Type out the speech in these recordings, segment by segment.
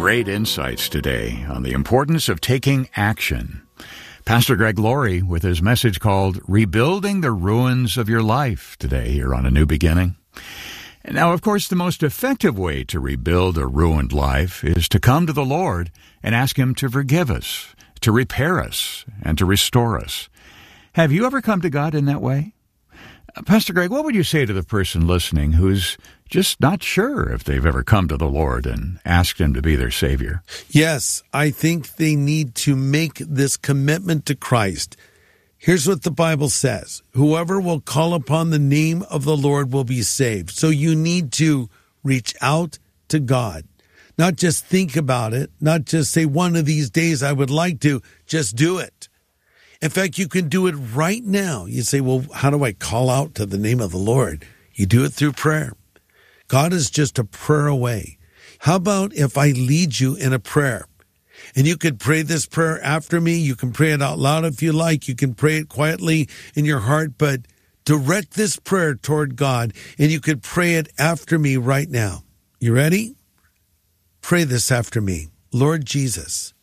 great insights today on the importance of taking action. Pastor Greg Laurie with his message called Rebuilding the Ruins of Your Life today here on A New Beginning. And now, of course, the most effective way to rebuild a ruined life is to come to the Lord and ask Him to forgive us, to repair us, and to restore us. Have you ever come to God in that way? Pastor Greg, what would you say to the person listening who's just not sure if they've ever come to the Lord and asked Him to be their Savior? Yes, I think they need to make this commitment to Christ. Here's what the Bible says. Whoever will call upon the name of the Lord will be saved. So you need to reach out to God. Not just think about it, not just say one of these days I would like to, just do it. In fact, you can do it right now. You say, well, how do I call out to the name of the Lord? You do it through prayer. God is just a prayer away. How about if I lead you in a prayer? And you could pray this prayer after me. You can pray it out loud if you like. You can pray it quietly in your heart, but direct this prayer toward God, and you could pray it after me right now. You ready? Pray this after me. Lord Jesus,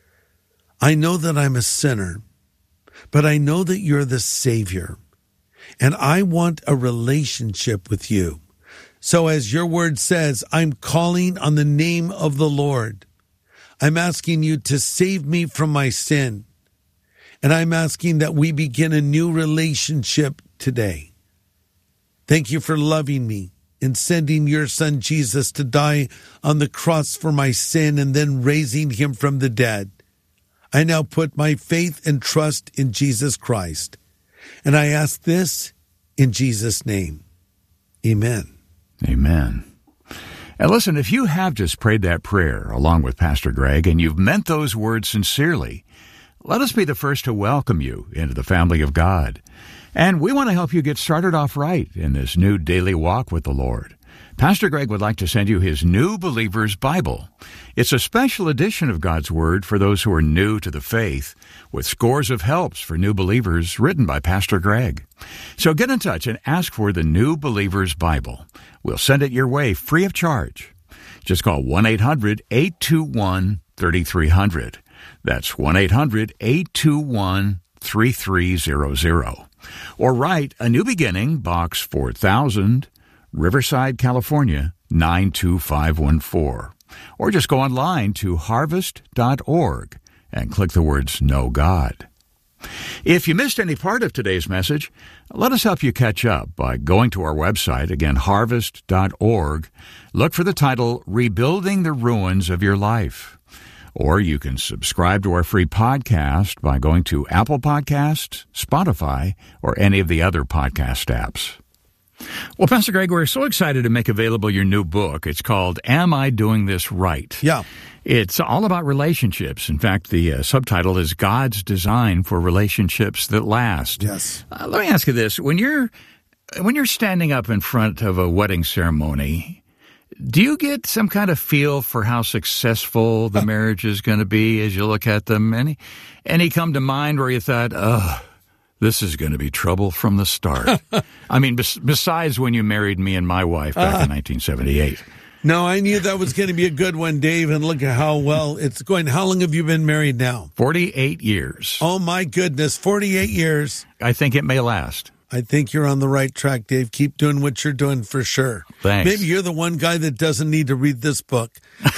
I know that I'm a sinner, but I know that you're the Savior, and I want a relationship with you. So as your word says, I'm calling on the name of the Lord. I'm asking you to save me from my sin. And I'm asking that we begin a new relationship today. Thank you for loving me and sending your son Jesus to die on the cross for my sin and then raising him from the dead. I now put my faith and trust in Jesus Christ. And I ask this in Jesus' name. Amen. Amen. And listen, if you have just prayed that prayer along with Pastor Greg and you've meant those words sincerely, let us be the first to welcome you into the family of God. And we want to help you get started off right in this new daily walk with the Lord. Pastor Greg would like to send you his New Believer's Bible. It's a special edition of God's Word for those who are new to the faith, with scores of helps for new believers written by Pastor Greg. So get in touch and ask for the New Believer's Bible. We'll send it your way free of charge. Just call 1-800-821-3300. That's 1-800-821-3300. Or write A New Beginning, Box 4000, Riverside, California, 92514. Or just go online to harvest.org and click the words Know God. If you missed any part of today's message, let us help you catch up by going to our website, again, harvest.org. Look for the title, Rebuilding the Ruins of Your Life. Or you can subscribe to our free podcast by going to Apple Podcasts, Spotify, or any of the other podcast apps. Well, Pastor Greg, we're so excited to make available your new book. It's called Am I Doing This Right? Yeah. It's all about relationships. In fact, the subtitle is God's Design for Relationships That Last. Yes. Let me ask you this. When you're standing up in front of a wedding ceremony, do you get some kind of feel for how successful the marriage is going to be as you look at them? Any come to mind where you thought, this is going to be trouble from the start? I mean, besides when you married me and my wife back in 1978. No, I knew that was going to be a good one, Dave, and look at how well it's going. How long have you been married now? 48 years. Oh, my goodness, 48 years. I think it may last. I think you're on the right track, Dave. Keep doing what you're doing for sure. Thanks. Maybe you're the one guy that doesn't need to read this book.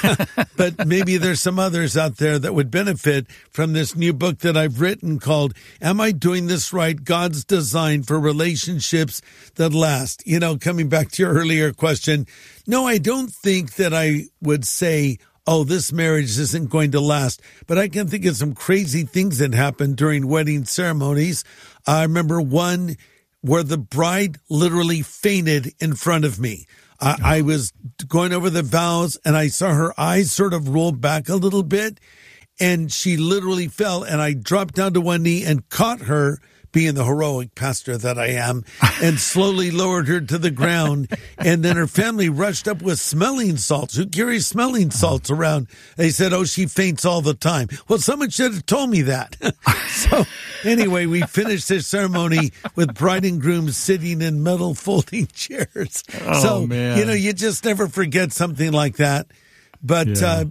But maybe there's some others out there that would benefit from this new book that I've written called Am I Doing This Right? God's Design for Relationships That Last. You know, coming back to your earlier question, no, I don't think that I would say, oh, this marriage isn't going to last. But I can think of some crazy things that happened during wedding ceremonies. I remember one where the bride literally fainted in front of me. I was going over the vows, and I saw her eyes sort of roll back a little bit, and she literally fell, and I dropped down to one knee and caught her, being the heroic pastor that I am, and slowly lowered her to the ground. And then her family rushed up with smelling salts. Who carries smelling salts around? They said, oh, she faints all the time. Well, someone should have told me that. So anyway, we finished the ceremony with bride and groom sitting in metal folding chairs. Oh, so, man. you know, you just never forget something like that. But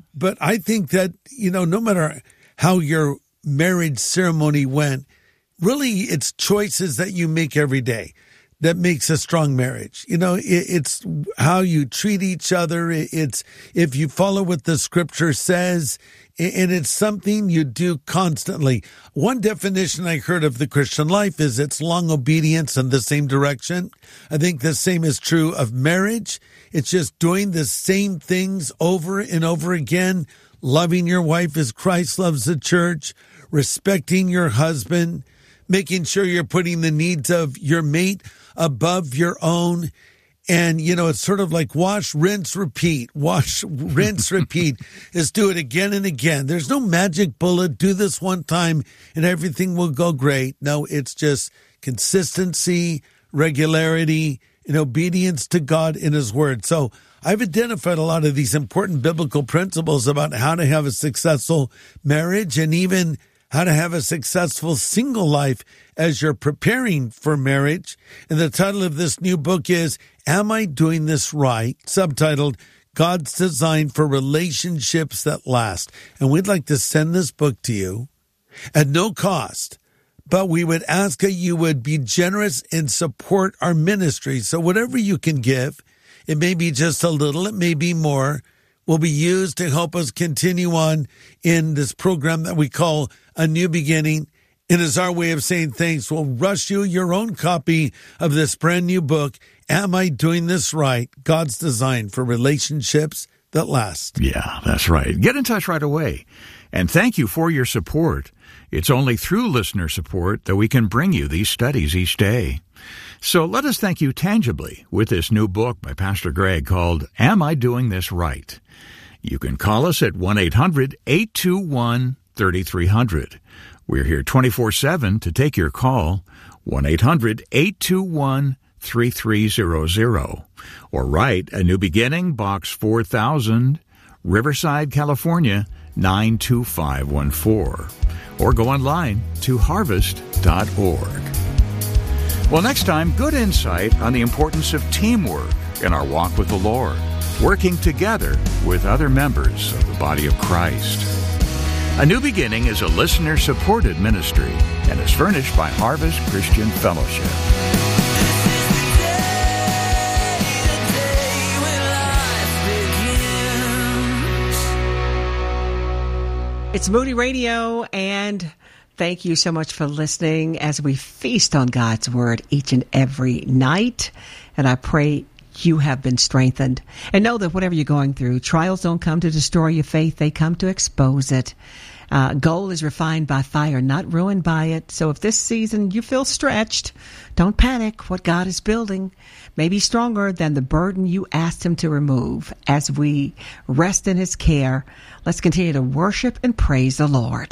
I think that, no matter how your marriage ceremony went, really it's choices that you make every day that makes a strong marriage. It's how you treat each other. It's if you follow what the scripture says, and it's something you do constantly. One definition I heard of the Christian life is it's long obedience in the same direction. I think the same is true of marriage. It's just doing the same things over and over again, loving your wife as Christ loves the church, respecting your husband, making sure you're putting the needs of your mate above your own. And, it's sort of like wash, rinse, repeat. Wash, rinse, repeat. Is do it again and again. There's no magic bullet. Do this one time and everything will go great. No, it's just consistency, regularity, and obedience to God in His Word. So I've identified a lot of these important biblical principles about how to have a successful marriage and even how to have a successful single life as you're preparing for marriage. And the title of this new book is Am I Doing This Right? Subtitled God's Design for Relationships That Last. And we'd like to send this book to you at no cost, but we would ask that you would be generous and support our ministry. So whatever you can give, it may be just a little, it may be more, will be used to help us continue on in this program that we call A New Beginning. And as our way of saying thanks, we'll rush you your own copy of this brand new book, Am I Doing This Right? God's Design for Relationships That Last. Yeah, that's right. Get in touch right away. And thank you for your support. It's only through listener support that we can bring you these studies each day. So let us thank you tangibly with this new book by Pastor Greg called Am I Doing This Right? You can call us at 1-800-821-3300. We're here 24/7 to take your call, 1-800-821-3300. Or write A New Beginning, Box 4000, Riverside, California, 92514. Or go online to harvest.org. Well, next time, good insight on the importance of teamwork in our walk with the Lord, working together with other members of the body of Christ. A New Beginning is a listener-supported ministry and is furnished by Harvest Christian Fellowship. It's Moody Radio, and thank you so much for listening as we feast on God's Word each and every night. And I pray you have been strengthened. And know that whatever you're going through, trials don't come to destroy your faith. They come to expose it. Gold is refined by fire, not ruined by it. So if this season you feel stretched, don't panic. What God is building may be stronger than the burden you asked Him to remove. As we rest in His care, let's continue to worship and praise the Lord.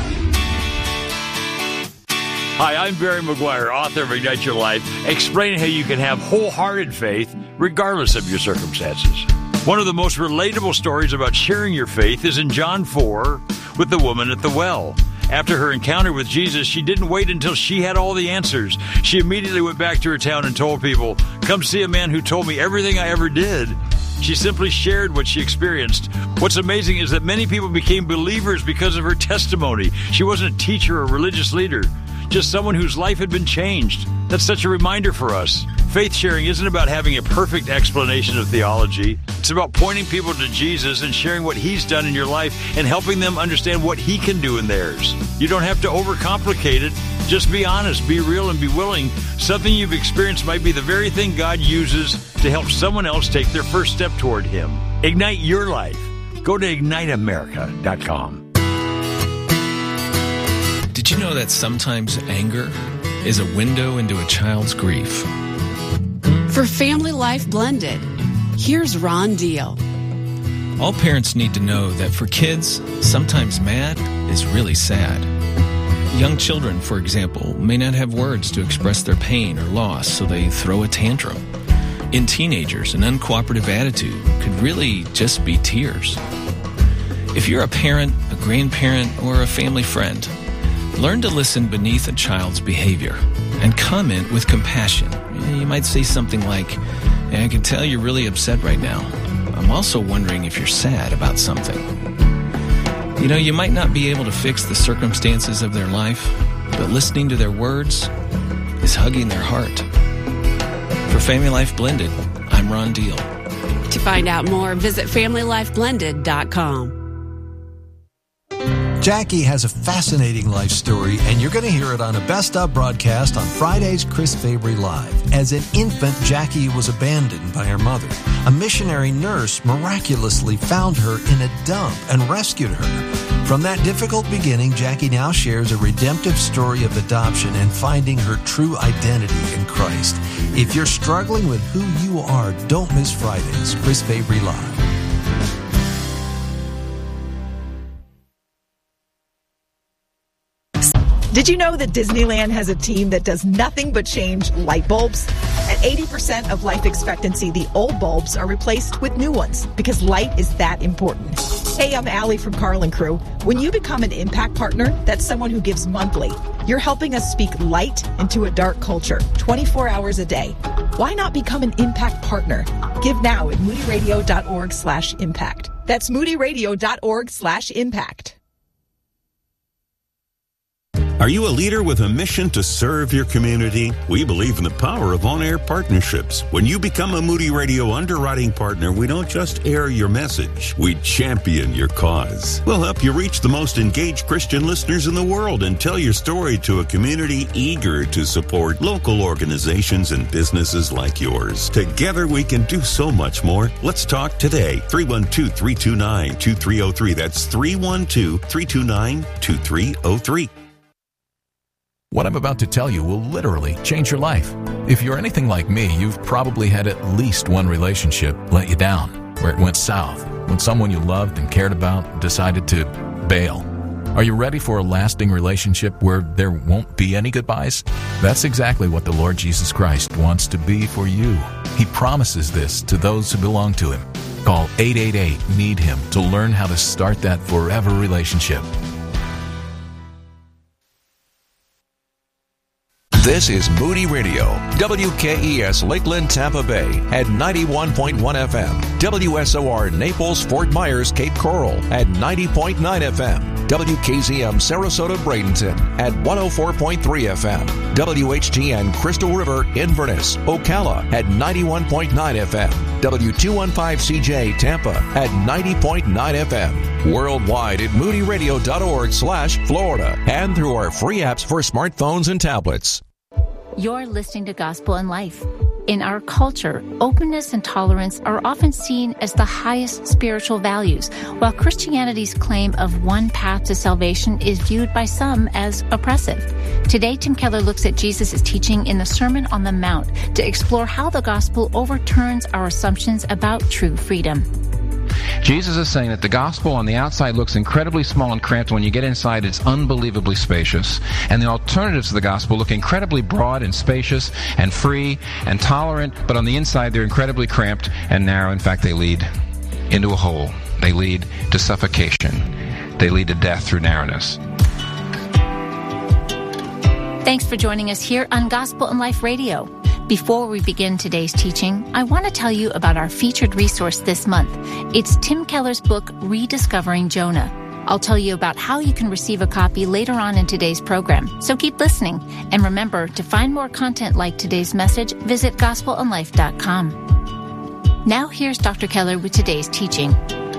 Hi, I'm Barry McGuire, author of Ignite Your Life, explaining how you can have wholehearted faith regardless of your circumstances. One of the most relatable stories about sharing your faith is in John 4 with the woman at the well. After her encounter with Jesus, she didn't wait until she had all the answers. She immediately went back to her town and told people, "Come see a man who told me everything I ever did." She simply shared what she experienced. What's amazing is that many people became believers because of her testimony. She wasn't a teacher or religious leader, just someone whose life had been changed. That's such a reminder for us. Faith sharing isn't about having a perfect explanation of theology. It's about pointing people to Jesus and sharing what He's done in your life and helping them understand what He can do in theirs. You don't have to overcomplicate it. Just be honest, be real, and be willing. Something you've experienced might be the very thing God uses to help someone else take their first step toward Him. Ignite your life. Go to IgniteAmerica.com. Did you know that sometimes anger is a window into a child's grief? For Family Life Blended, here's Ron Deal. All parents need to know that for kids, sometimes mad is really sad. Young children, for example, may not have words to express their pain or loss, so they throw a tantrum. In teenagers, an uncooperative attitude could really just be tears. If you're a parent, a grandparent, or a family friend, learn to listen beneath a child's behavior and comment with compassion. You might say something like, "I can tell you're really upset right now. I'm I'm also wondering if you're sad about something. You know, you might not be able to fix the circumstances of their life, but listening to their words is hugging their heart. For Family Life Blended, I'm Ron Deal. To find out more, visit FamilyLifeBlended.com. Jackie has a fascinating life story, and you're going to hear it on a Best Of broadcast on Friday's Chris Fabry Live. As an infant, Jackie was abandoned by her mother. A missionary nurse miraculously found her in a dump and rescued her. From that difficult beginning, Jackie now shares a redemptive story of adoption and finding her true identity in Christ. If you're struggling with who you are, don't miss Friday's Chris Fabry Live. Did you know that Disneyland has a team that does nothing but change light bulbs? At 80% of life expectancy, the old bulbs are replaced with new ones because light is that important. Hey, I'm Allie from Carlin Crew. When you become an Impact Partner, that's someone who gives monthly. You're helping us speak light into a dark culture, 24 hours a day. Why not become an Impact Partner? Give now at moodyradio.org/impact. That's moodyradio.org/impact. Are you a leader with a mission to serve your community? We believe in the power of on-air partnerships. When you become a Moody Radio underwriting partner, we don't just air your message, we champion your cause. We'll help you reach the most engaged Christian listeners in the world and tell your story to a community eager to support local organizations and businesses like yours. Together we can do so much more. Let's talk today. 312-329-2303. That's 312-329-2303. What I'm about to tell you will literally change your life. If you're anything like me, you've probably had at least one relationship let you down, where it went south, when someone you loved and cared about decided to bail. Are you ready for a lasting relationship where there won't be any goodbyes? That's exactly what the Lord Jesus Christ wants to be for you. He promises this to those who belong to Him. Call 888-NEED-HIM to learn how to start that forever relationship. This is Moody Radio, WKES Lakeland, Tampa Bay at 91.1 FM, WSOR Naples, Fort Myers, Cape Coral at 90.9 FM, WKZM Sarasota, Bradenton at 104.3 FM, WHTN Crystal River, Inverness, Ocala at 91.9 FM, W215CJ Tampa at 90.9 FM, worldwide at moodyradio.org/Florida, and through our free apps for smartphones and tablets. You're listening to Gospel in Life. In our culture, openness and tolerance are often seen as the highest spiritual values, while Christianity's claim of one path to salvation is viewed by some as oppressive. Today, Tim Keller looks at Jesus' teaching in the Sermon on the Mount to explore how the gospel overturns our assumptions about true freedom. Jesus is saying that the gospel on the outside looks incredibly small and cramped. When you get inside, it's unbelievably spacious. And the alternatives to the gospel look incredibly broad and spacious and free and tolerant, but on the inside, they're incredibly cramped and narrow. In fact, they lead into a hole. They lead to suffocation. They lead to death through narrowness. Thanks for joining us here on Gospel in Life Radio. Before we begin today's teaching, I want to tell you about our featured resource this month. It's Tim Keller's book, Rediscovering Jonah. I'll tell you about how you can receive a copy later on in today's program, so keep listening. And remember, to find more content like today's message, visit gospelinlife.com. Now here's Dr. Keller with today's teaching.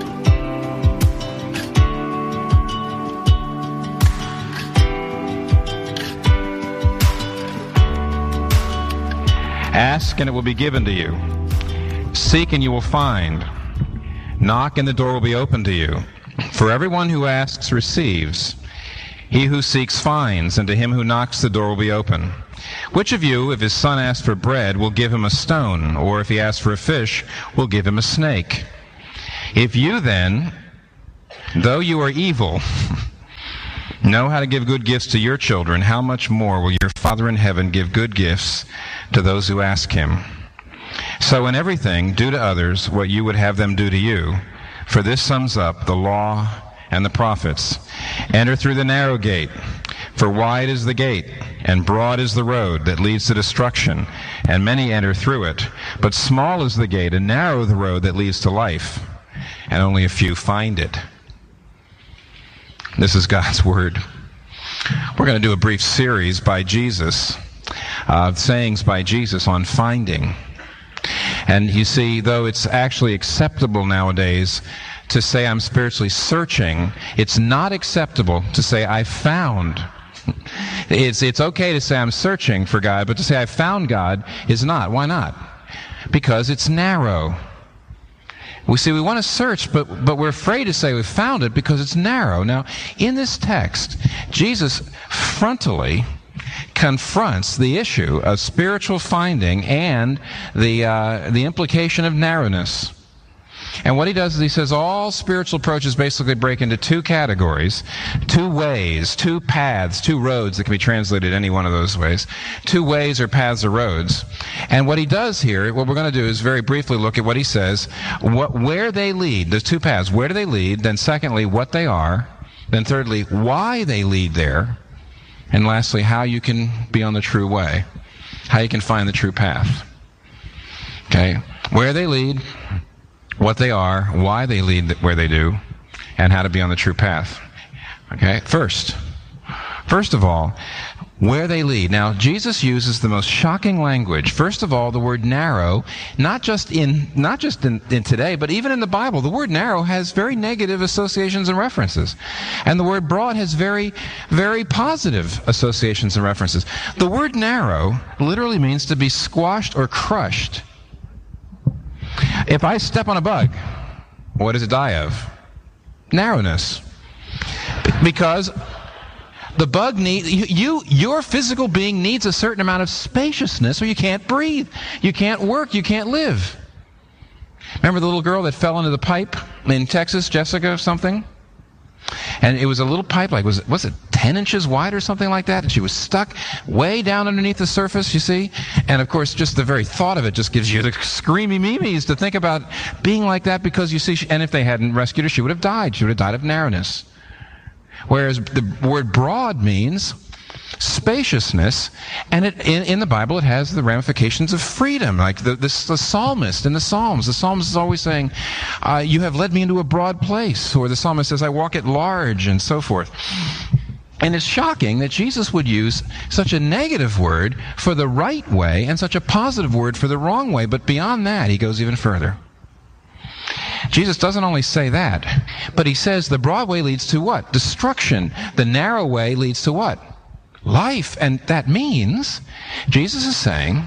Ask and it will be given to you. Seek and you will find. Knock and the door will be opened to you. For everyone who asks receives. He who seeks finds, and to him who knocks the door will be open. Which of you, if his son asks for bread, will give him a stone, or if he asks for a fish, will give him a snake? If you then, though you are evil, know how to give good gifts to your children, how much more will your Father in heaven give good gifts to those who ask him? So in everything, do to others what you would have them do to you, for this sums up the law and the prophets. Enter through the narrow gate, for wide is the gate, and broad is the road that leads to destruction, and many enter through it. But small is the gate, and narrow the road that leads to life, and only a few find it. This is God's Word. We're going to do a brief series by Jesus, sayings by Jesus on finding. And you see, though it's actually acceptable nowadays to say I'm spiritually searching, it's not acceptable to say I found. It's okay to say I'm searching for God, but to say I found God is not. Why not? Because it's narrow. We see we want to search, but we're afraid to say we found it because it's narrow. Now, in this text, Jesus frontally confronts the issue of spiritual finding and the implication of narrowness. And what he does is he says all spiritual approaches basically break into two categories, two ways, two paths, two roads that can be translated any one of those ways. Two ways or paths or roads. And what he does here, what we're going to do is very briefly look at what he says, where they lead. There's two paths. Where do they lead? Then secondly, what they are. Then thirdly, why they lead there. And lastly, how you can be on the true way. How you can find the true path. Okay? Where they lead, what they are, why they lead where they do, and how to be on the true path. Okay? First of all, where they lead. Now, Jesus uses the most shocking language. First of all, the word narrow, not just in today, but even in the Bible, the word narrow has very negative associations and references. And the word broad has very, very positive associations and references. The word narrow literally means to be squashed or crushed. If I step on a bug, what does it die of? Narrowness. Because the bug your physical being needs a certain amount of spaciousness or you can't breathe. You can't work. You can't live. Remember the little girl that fell into the pipe in Texas, Jessica something? And it was a little pipe, like, was it 10 inches wide or something like that? And she was stuck way down underneath the surface, you see? And of course, just the very thought of it just gives you the screamy memes to think about being like that, because you see, and if they hadn't rescued her, she would have died. She would have died of narrowness. Whereas the word broad means spaciousness, and in the Bible it has the ramifications of freedom, like the psalmist in the Psalms. The psalmist is always saying, you have led me into a broad place, or the psalmist says, I walk at large, and so forth. And it's shocking that Jesus would use such a negative word for the right way and such a positive word for the wrong way, but beyond that he goes even further. Jesus doesn't only say that, but he says the broad way leads to what? Destruction. The narrow way leads to what? Life. And that means Jesus is saying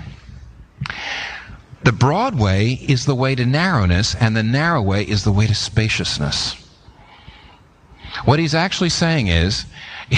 the broad way is the way to narrowness, and the narrow way is the way to spaciousness. What he's actually saying is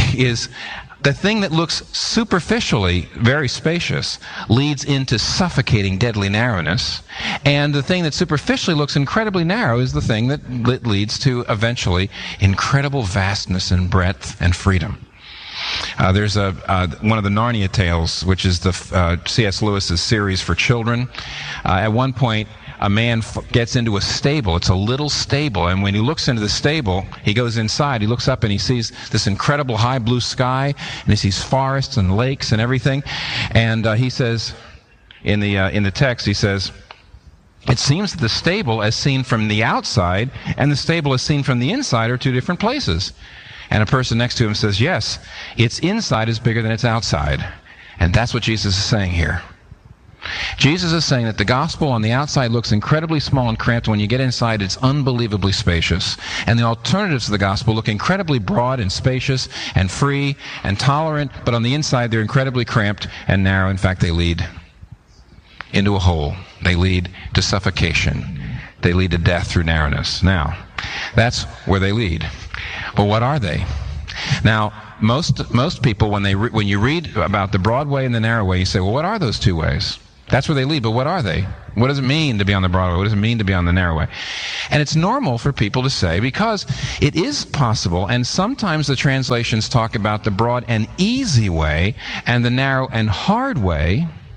the thing that looks superficially very spacious leads into suffocating, deadly narrowness. And the thing that superficially looks incredibly narrow is the thing that leads to eventually incredible vastness and breadth and freedom. There's one of the Narnia tales, which is the C.S. Lewis's series for children. At one point, a man gets into a stable. It's a little stable, and when he looks into the stable, he goes inside, he looks up and he sees this incredible high blue sky, and he sees forests and lakes and everything. And he says, in the text, he says, it seems that the stable as seen from the outside and the stable as seen from the inside are two different places. And a person next to him says, yes, its inside is bigger than its outside. And that's what Jesus is saying here. Jesus is saying that the gospel on the outside looks incredibly small and cramped. When you get inside, it's unbelievably spacious. And the alternatives to the gospel look incredibly broad and spacious and free and tolerant, but on the inside, they're incredibly cramped and narrow. In fact, they lead into a hole. They lead to suffocation. They lead to death through narrowness. Now, that's where they lead. But what are they? Now, most people, when you read about the broad way and the narrow way, you say, well, what are those two ways? That's where they lead, but what are they? What does it mean to be on the broad way? What does it mean to be on the narrow way? And it's normal for people to say, because it is possible, and sometimes the translations talk about the broad and easy way and the narrow and hard way.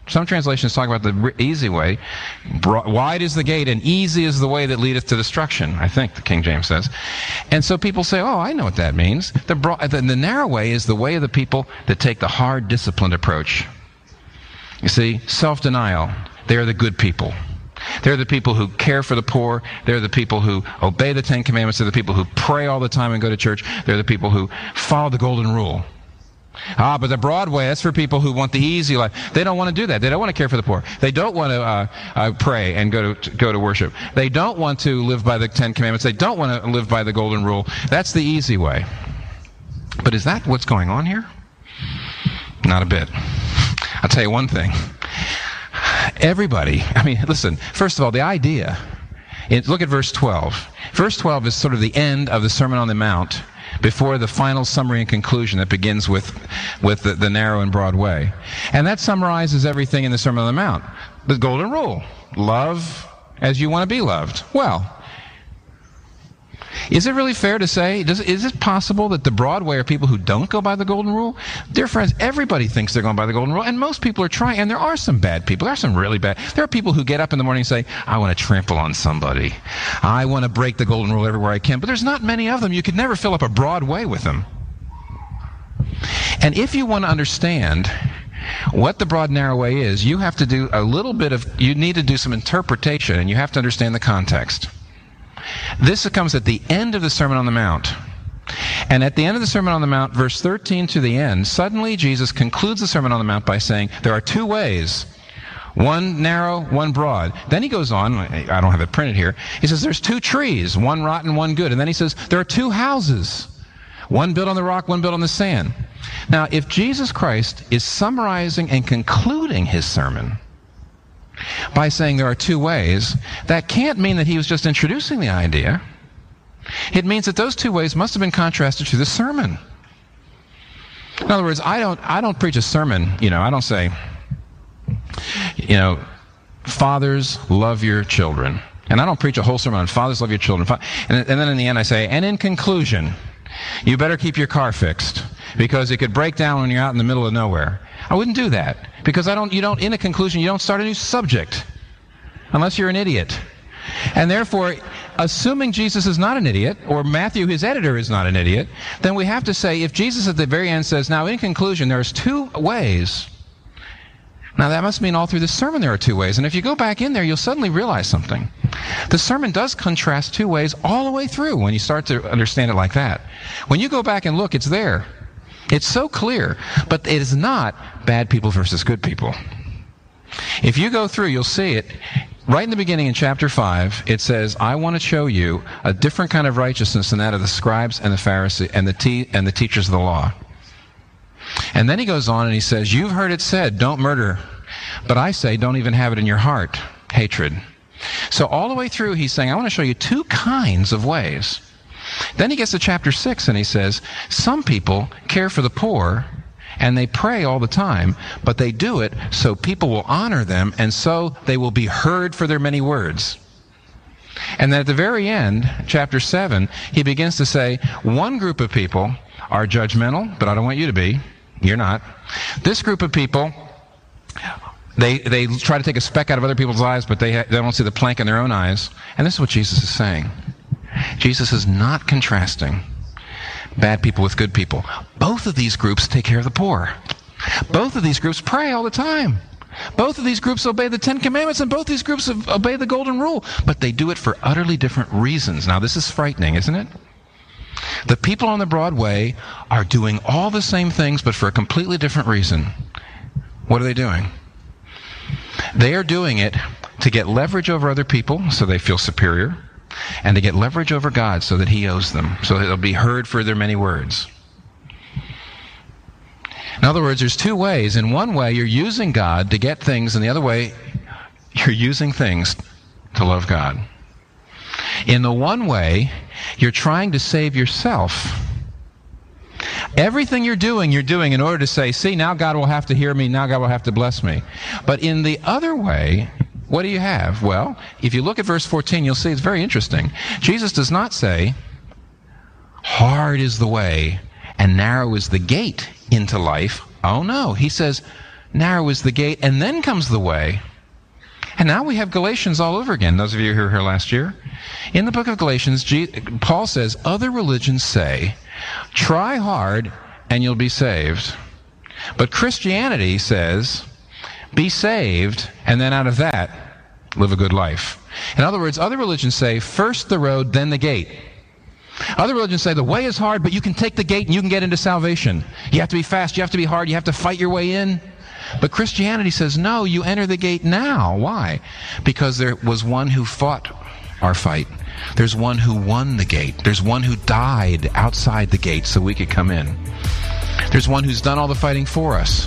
Some translations talk about the easy way. Wide is the gate and easy is the way that leadeth to destruction, I think the King James says. And so people say, oh, I know what that means. The narrow way is the way of the people that take the hard, disciplined approach. You see, self-denial, they're the good people. They're the people who care for the poor. They're the people who obey the Ten Commandments. They're the people who pray all the time and go to church. They're the people who follow the golden rule. But the broad way, that's for people who want the easy life. They don't want to do that. They don't want to care for the poor. They don't want to pray and go to worship. They don't want to live by the Ten Commandments. They don't want to live by the golden rule. That's the easy way. But is that what's going on here? Not a bit. I'll tell you one thing. Everybody, listen, first of all, the idea, look at verse 12. Verse 12 is sort of the end of the Sermon on the Mount, before the final summary and conclusion that begins with the narrow and broad way. And that summarizes everything in the Sermon on the Mount. The golden rule. Love as you want to be loved. Well, is it really fair to say, is it possible that the broad way are people who don't go by the golden rule? Dear friends, everybody thinks they're going by the golden rule, and most people are trying, and there are some bad people. There are some really bad. There are people who get up in the morning and say, I want to trample on somebody. I want to break the golden rule everywhere I can. But there's not many of them. You could never fill up a broad way with them. And if you want to understand what the broad narrow way is, you have to do you need to do some interpretation, and you have to understand the context. This comes at the end of the Sermon on the Mount. And at the end of the Sermon on the Mount, verse 13 to the end, suddenly Jesus concludes the Sermon on the Mount by saying, there are two ways. One narrow, one broad. Then he goes on, I don't have it printed here, he says there's two trees, one rotten, one good. And then he says there are two houses, one built on the rock, one built on the sand. Now, if Jesus Christ is summarizing and concluding his sermon by saying there are two ways, that can't mean that he was just introducing the idea. It means that those two ways must have been contrasted to the sermon. In other words, I don't preach a sermon, I don't say, fathers, love your children. And I don't preach a whole sermon on fathers, love your children. And then in the end I say, and in conclusion, you better keep your car fixed because it could break down when you're out in the middle of nowhere. I wouldn't do that because in a conclusion, you don't start a new subject unless you're an idiot. And therefore, assuming Jesus is not an idiot, or Matthew, his editor, is not an idiot, then we have to say, if Jesus at the very end says, now in conclusion, there's two ways, now that must mean all through the sermon there are two ways. And if you go back in there, you'll suddenly realize something. The sermon does contrast two ways all the way through when you start to understand it like that. When you go back and look, it's there. It's so clear, but it is not bad people versus good people. If you go through, you'll see it. Right in the beginning in chapter 5, it says, I want to show you a different kind of righteousness than that of the scribes and the Pharisees and the teachers of the law. And then he goes on and he says, you've heard it said, don't murder. But I say, don't even have it in your heart, hatred. So all the way through, he's saying, I want to show you two kinds of ways. Then he gets to chapter 6 and he says, some people care for the poor and they pray all the time, but they do it so people will honor them and so they will be heard for their many words. And then at the very end, chapter 7, he begins to say, one group of people are judgmental, but I don't want you to be. You're not. This group of people, they try to take a speck out of other people's eyes, but they don't see the plank in their own eyes. And this is what Jesus is saying. Jesus is not contrasting bad people with good people. Both of these groups take care of the poor. Both of these groups pray all the time. Both of these groups obey the Ten Commandments, and both these groups obey the Golden Rule. But they do it for utterly different reasons. Now, this is frightening, isn't it? The people on the broad way are doing all the same things, but for a completely different reason. What are they doing? They are doing it to get leverage over other people so they feel superior, and to get leverage over God so that he owes them, so that they'll be heard for their many words. In other words, there's two ways. In one way, you're using God to get things, and the other way, you're using things to love God. In the one way, you're trying to save yourself. Everything you're doing in order to say, see, now God will have to hear me, now God will have to bless me. But in the other way, what do you have? Well, if you look at verse 14, you'll see it's very interesting. Jesus does not say, hard is the way and narrow is the gate into life. Oh no, he says, narrow is the gate, and then comes the way. And now we have Galatians all over again, those of you who were here last year. In the book of Galatians, Paul says, other religions say, try hard and you'll be saved. But Christianity says, be saved, and then out of that, live a good life. In other words, other religions say, first the road, then the gate. Other religions say the way is hard, but you can take the gate and you can get into salvation. You have to be fast, you have to be hard, you have to fight your way in. But Christianity says, no, you enter the gate now. Why? Because there was one who fought our fight. There's one who won the gate. There's one who died outside the gate so we could come in. There's one who's done all the fighting for us.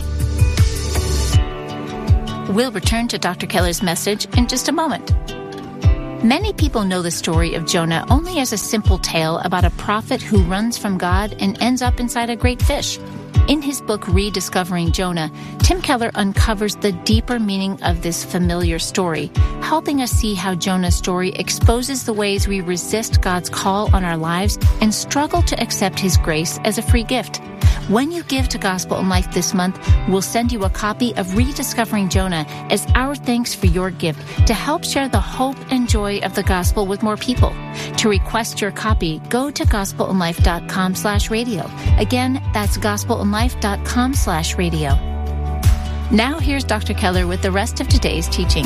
We'll return to Dr. Keller's message in just a moment. Many people know the story of Jonah only as a simple tale about a prophet who runs from God and ends up inside a great fish. In his book, Rediscovering Jonah, Tim Keller uncovers the deeper meaning of this familiar story, helping us see how Jonah's story exposes the ways we resist God's call on our lives and struggle to accept his grace as a free gift. When you give to Gospel in Life this month, we'll send you a copy of Rediscovering Jonah as our thanks for your gift to help share the hope and joy of the gospel with more people. To request your copy, go to gospelinlife.com/radio. Again, that's gospelinlife.com/radio. Now here's Dr. Keller with the rest of today's teaching.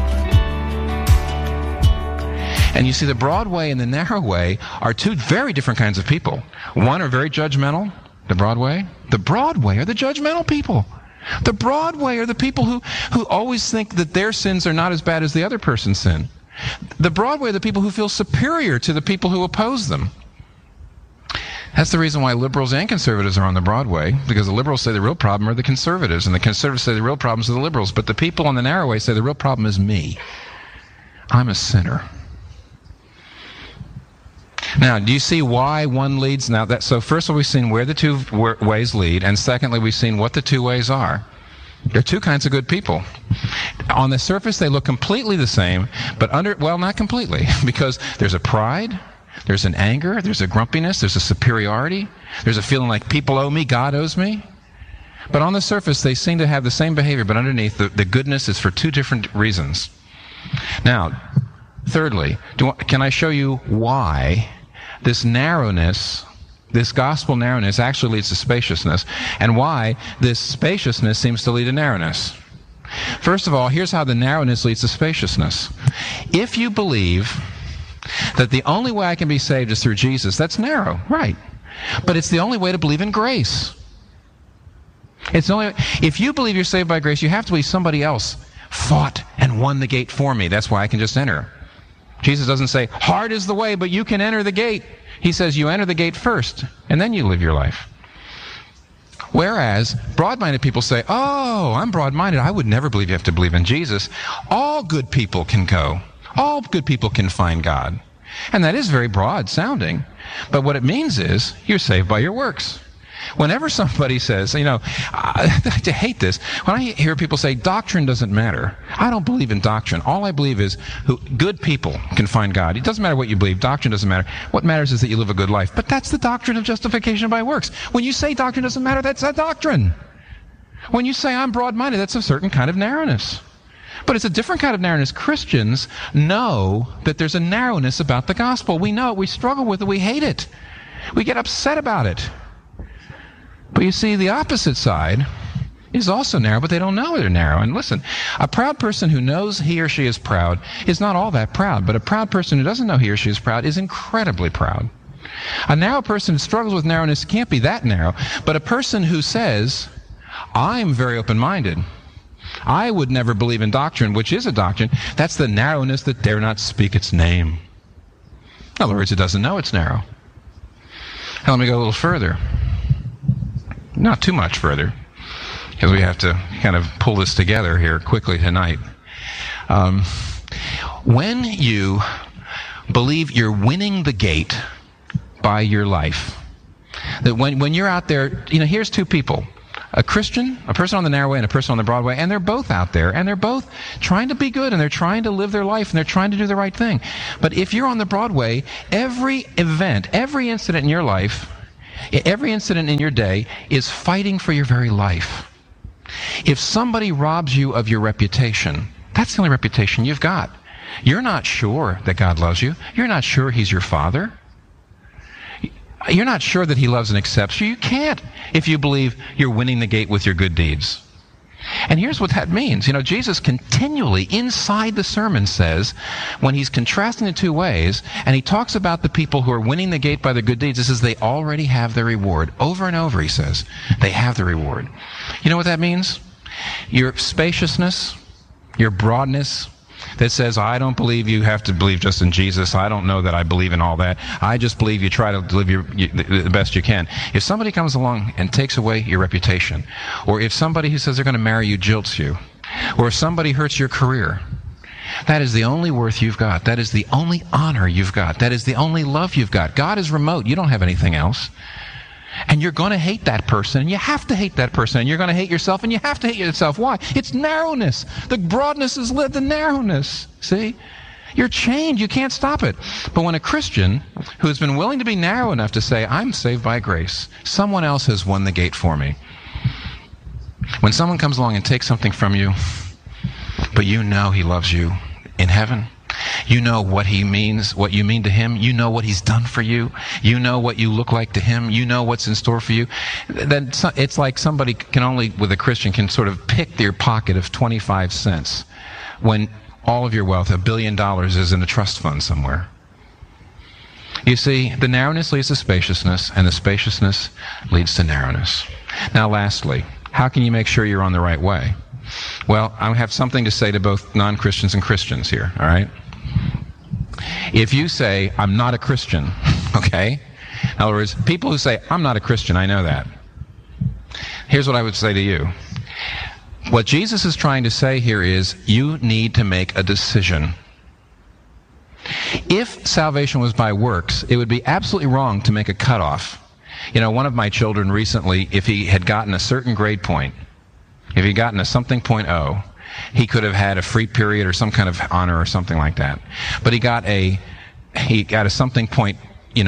And you see, the broad way and the narrow way are two very different kinds of people. One are very judgmental, the broad way. The broad way are the judgmental people. The broad way are the people who always think that their sins are not as bad as the other person's sin. The broad way are the people who feel superior to the people who oppose them. That's the reason why liberals and conservatives are on the broad way, because the liberals say the real problem are the conservatives, and the conservatives say the real problems are the liberals. But the people on the narrow way say the real problem is me. I'm a sinner. Now, do you see why one leads? So first of all, we've seen where the two ways lead, and secondly, we've seen what the two ways are. There are two kinds of good people. On the surface, they look completely the same, but not completely, because there's a pride, there's an anger, there's a grumpiness, there's a superiority, there's a feeling like people owe me, God owes me. But on the surface, they seem to have the same behavior, but underneath, the goodness is for two different reasons. Now, thirdly, can I show you why this narrowness, this gospel narrowness, actually leads to spaciousness, and why this spaciousness seems to lead to narrowness? First of all, here's how the narrowness leads to spaciousness. If you believe that the only way I can be saved is through Jesus, that's narrow, right? But it's the only way to believe in grace. If you believe you're saved by grace, you have to believe somebody else fought and won the gate for me. That's why I can just enter. Jesus doesn't say, hard is the way, but you can enter the gate. He says, you enter the gate first, and then you live your life. Whereas, broad-minded people say, oh, I'm broad-minded. I would never believe you have to believe in Jesus. All good people can go. All good people can find God. And that is very broad-sounding. But what it means is, you're saved by your works. Whenever somebody says, I hate this. When I hear people say, doctrine doesn't matter, I don't believe in doctrine. All I believe is good people can find God. It doesn't matter what you believe. Doctrine doesn't matter. What matters is that you live a good life. But that's the doctrine of justification by works. When you say doctrine doesn't matter, that's a doctrine. When you say I'm broad-minded, that's a certain kind of narrowness. But it's a different kind of narrowness. Christians know that there's a narrowness about the gospel. We know it. We struggle with it. We hate it. We get upset about it. But you see, the opposite side is also narrow, but they don't know they're narrow. And listen, a proud person who knows he or she is proud is not all that proud. But a proud person who doesn't know he or she is proud is incredibly proud. A narrow person who struggles with narrowness can't be that narrow. But a person who says, I'm very open-minded, I would never believe in doctrine, which is a doctrine, that's the narrowness that dare not speak its name. In other words, it doesn't know it's narrow. Now let me go a little further. Not too much further, because we have to kind of pull this together here quickly tonight. When you believe you're winning the gate by your life, that when you're out there, here's two people, a Christian, a person on the narrow way and a person on the broad way, and they're both out there, and they're both trying to be good, and they're trying to live their life, and they're trying to do the right thing. But if you're on the broad way, every event, every incident in your life, every incident in your day is fighting for your very life. If somebody robs you of your reputation, that's the only reputation you've got. You're not sure that God loves you. You're not sure He's your Father. You're not sure that He loves and accepts you. You can't if you believe you're winning the gate with your good deeds. And here's what that means. Jesus continually inside the sermon says, when He's contrasting the two ways, and He talks about the people who are winning the gate by their good deeds, He says they already have their reward. Over and over He says, they have the reward. You know what that means? Your spaciousness, your broadness, that says, I don't believe you have to believe just in Jesus. I don't know that I believe in all that. I just believe you try to live the best you can. If somebody comes along and takes away your reputation, or if somebody who says they're going to marry you jilts you, or if somebody hurts your career, that is the only worth you've got. That is the only honor you've got. That is the only love you've got. God is remote. You don't have anything else. And you're going to hate that person, and you have to hate that person, and you're going to hate yourself, and you have to hate yourself. Why? It's narrowness. The broadness is the narrowness. See? You're chained. You can't stop it. But when a Christian who's been willing to be narrow enough to say, I'm saved by grace, someone else has won the gate for me. When someone comes along and takes something from you, but you know He loves you in heaven, you know what He means, what you mean to Him. You know what He's done for you. You know what you look like to Him. You know what's in store for you. Then it's like somebody can only, with a Christian, can sort of pick their pocket of 25 cents when all of your wealth, $1 billion, is in a trust fund somewhere. You see, the narrowness leads to spaciousness, and the spaciousness leads to narrowness. Now, lastly, how can you make sure you're on the right way? Well, I have something to say to both non-Christians and Christians here, all right? If you say, I'm not a Christian, okay? In other words, people who say, I'm not a Christian, I know that. Here's what I would say to you. What Jesus is trying to say here is, you need to make a decision. If salvation was by works, it would be absolutely wrong to make a cutoff. One of my children recently, if he had gotten a certain grade point, if he'd gotten a something .0, he could have had a free period or some kind of honor or something like that. But he got a something point,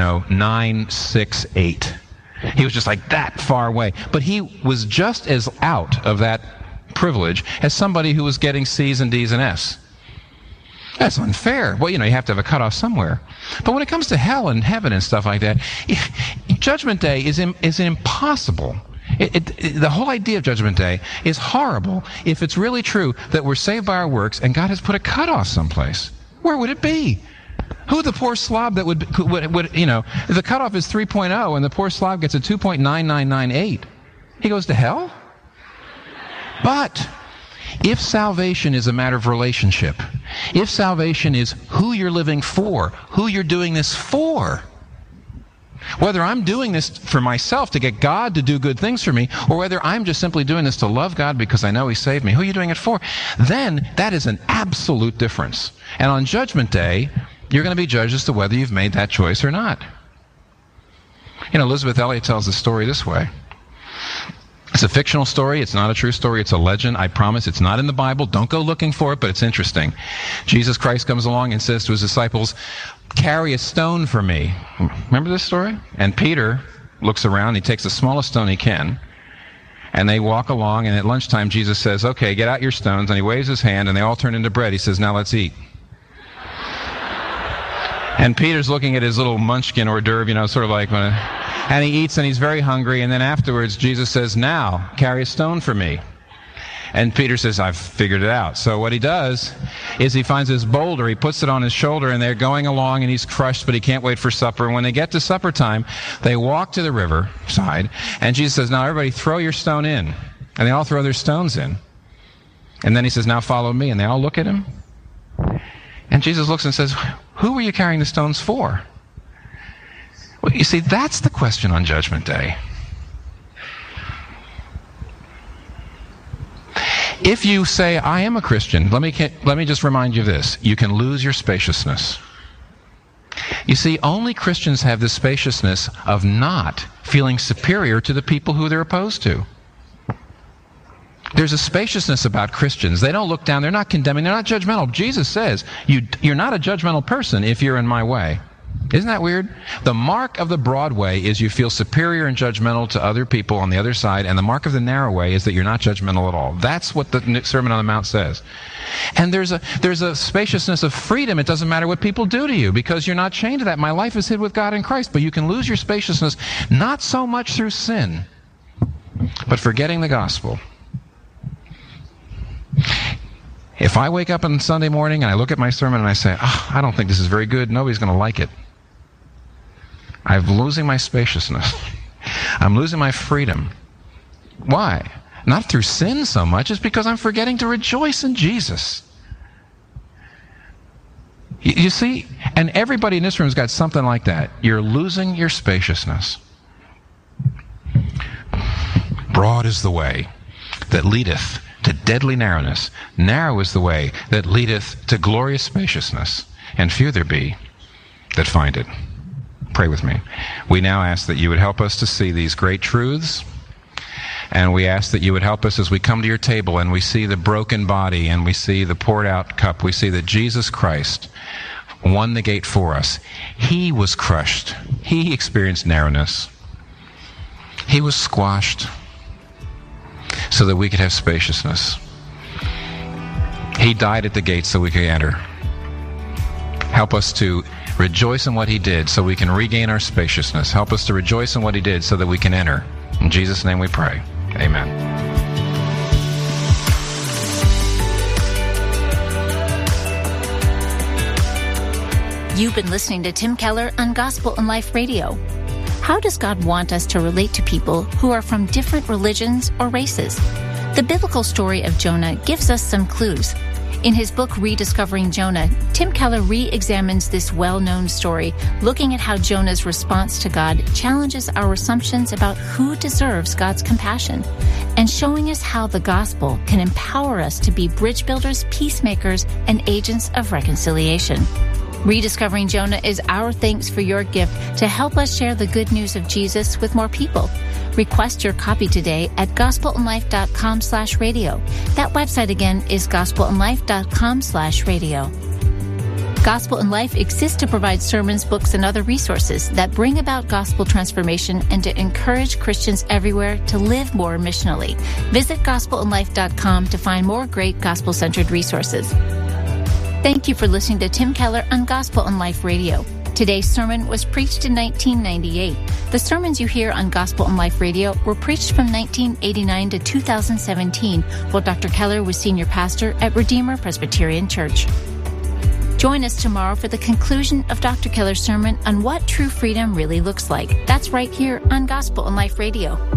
968. He was just like that far away. But he was just as out of that privilege as somebody who was getting C's and D's and F's. That's unfair. Well, you have to have a cutoff somewhere. But when it comes to hell and heaven and stuff like that, Judgment Day is impossible. The whole idea of Judgment Day is horrible if it's really true that we're saved by our works and God has put a cutoff someplace. Where would it be? Who the poor slob that would if the cutoff is 3.0 and the poor slob gets a 2.9998, he goes to hell? But if salvation is a matter of relationship, if salvation is who you're living for, who you're doing this for, whether I'm doing this for myself to get God to do good things for me, or whether I'm just simply doing this to love God because I know He saved me, who are you doing it for? Then that is an absolute difference. And on Judgment Day, you're going to be judged as to whether you've made that choice or not. Elizabeth Elliot tells the story this way. It's a fictional story. It's not a true story. It's a legend. I promise it's not in the Bible. Don't go looking for it, but it's interesting. Jesus Christ comes along and says to His disciples, carry a stone for me. Remember this story? And Peter looks around. He takes the smallest stone he can. And they walk along. And at lunchtime, Jesus says, okay, get out your stones. And He waves His hand, and they all turn into bread. He says, now let's eat. And Peter's looking at his little munchkin hors d'oeuvre, sort of like, and he eats, and he's very hungry. And then afterwards, Jesus says, now, carry a stone for me. And Peter says, I've figured it out. So what he does is he finds this boulder, he puts it on his shoulder, and they're going along, and he's crushed, but he can't wait for supper. And when they get to supper time, they walk to the river side, and Jesus says, now everybody throw your stone in. And they all throw their stones in. And then He says, now follow me. And they all look at Him. And Jesus looks and says, who were you carrying the stones for? Well, you see, that's the question on Judgment Day. If you say, I am a Christian, let me just remind you of this. You can lose your spaciousness. You see, only Christians have the spaciousness of not feeling superior to the people who they're opposed to. There's a spaciousness about Christians. They don't look down. They're not condemning. They're not judgmental. Jesus says, you're not a judgmental person if you're in my way. Isn't that weird? The mark of the broad way is you feel superior and judgmental to other people on the other side, and the mark of the narrow way is that you're not judgmental at all. That's what the Sermon on the Mount says. And there's a spaciousness of freedom. It doesn't matter what people do to you because you're not chained to that. My life is hid with God in Christ, but you can lose your spaciousness not so much through sin, but forgetting the gospel. If I wake up on Sunday morning and I look at my sermon and I say, I don't think this is very good, nobody's going to like it. I'm losing my spaciousness. I'm losing my freedom. Why? Not through sin so much, it's because I'm forgetting to rejoice in Jesus. You see? And everybody in this room has got something like that. You're losing your spaciousness. Broad is the way that leadeth to deadly narrowness. Narrow is the way that leadeth to glorious spaciousness. And few there be that find it. Pray with me. We now ask that you would help us to see these great truths, and we ask that you would help us as we come to your table and we see the broken body and we see the poured out cup. We see that Jesus Christ won the gate for us. He was crushed. He experienced narrowness. He was squashed so that we could have spaciousness. He died at the gate so we could enter. Help us to rejoice in what he did so we can regain our spaciousness. Help us to rejoice in what he did so that we can enter. In Jesus' name we pray. Amen. You've been listening to Tim Keller on Gospel and Life Radio. How does God want us to relate to people who are from different religions or races? The biblical story of Jonah gives us some clues. In his book, Rediscovering Jonah, Tim Keller re-examines this well-known story, looking at how Jonah's response to God challenges our assumptions about who deserves God's compassion, and showing us how the gospel can empower us to be bridge builders, peacemakers, and agents of reconciliation. Rediscovering Jonah is our thanks for your gift to help us share the good news of Jesus with more people. Request your copy today at gospelandlife.com/radio. That website again is gospelandlife.com/radio. Gospel and Life exists to provide sermons, books, and other resources that bring about gospel transformation and to encourage Christians everywhere to live more missionally. Visit gospelandlife.com to find more great gospel-centered resources. Thank you for listening to Tim Keller on Gospel and Life Radio. Today's sermon was preached in 1998. The sermons you hear on Gospel and Life Radio were preached from 1989 to 2017 while Dr. Keller was senior pastor at Redeemer Presbyterian Church. Join us tomorrow for the conclusion of Dr. Keller's sermon on what true freedom really looks like. That's right here on Gospel and Life Radio.